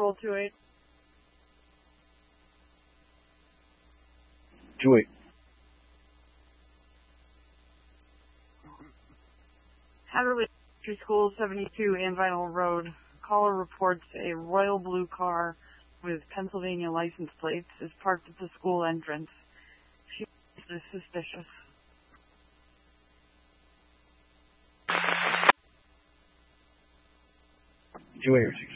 Patrol 28. 28. Hatherley Elementary School, 72 Anvinal Road. Caller reports a royal blue car with Pennsylvania license plates is parked at the school entrance. She is suspicious. 28 or 6.